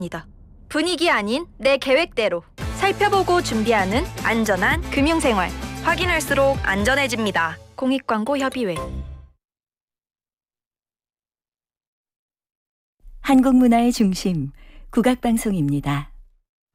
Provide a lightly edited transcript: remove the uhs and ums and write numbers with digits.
분위기 아닌 내 계획대로 살펴보고 준비하는 안전한 금융생활. 확인할수록 안전해집니다. 공익광고협의회. 한국문화의 중심, 국악방송입니다.